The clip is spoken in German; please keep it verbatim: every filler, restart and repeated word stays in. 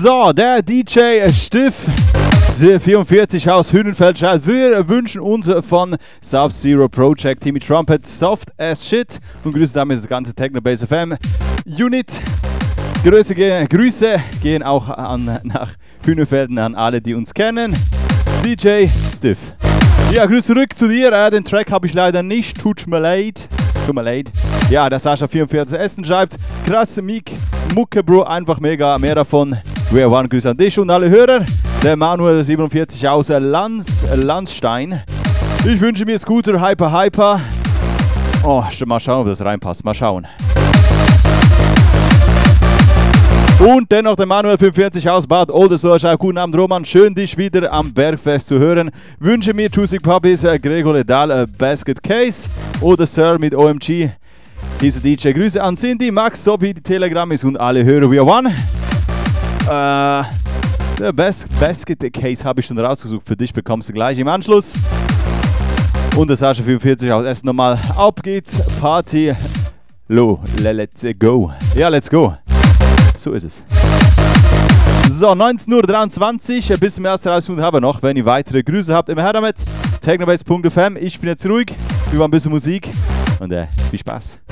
So, der D J Stiff vierundvierzig aus Hühnenfeld schreibt, wir wünschen uns von Sub-Zero Project Timmy Trumpet Soft as Shit und grüßen damit das ganze Technobase F M Unit. Grüße, ge Grüße gehen auch an, nach Hühnefelden an alle, die uns kennen. D J Stiff. Ja, Grüße zurück zu dir. Äh, den Track habe ich leider nicht. Tut mir leid. Tut mir leid. Ja, der Sascha vierundvierzig Essen schreibt, krasse Mic, Mucke, Bro, einfach mega, mehr davon. Wir waren Grüße an dich und alle Hörer. Der Manuel siebenundvierzig aus Lanz, Landstein. Ich wünsche mir Scooter Hyper Hyper. Oh, mal schauen, ob das reinpasst. Mal schauen. Und dennoch der Manuel fünfundvierzig aus Bad Oldesloe. Guten Abend, Roman. Schön, dich wieder am Bergfest zu hören. Wünsche mir Tusik Puppies, Gregor Ledal, Basket Case oder Sir mit O M G. Diese D J. Grüße an Cindy, Max, Sophie, die Telegram ist und alle Hörer wie One. Äh, der Bas Basket Case habe ich schon rausgesucht. Für dich bekommst du gleich im Anschluss. Und der Sascha fünfundvierzig aus Essen nochmal. Ab geht's. Party. Lo, let's go. Ja, let's go. So ist es. So, neunzehn Uhr dreiundzwanzig. Ein bisschen mehr als dreißig Minuten haben wir noch. Wenn ihr weitere Grüße habt, immer her damit. technobase punkt f m. Ich bin jetzt ruhig. Wir machen ein bisschen Musik. Und äh, viel Spaß.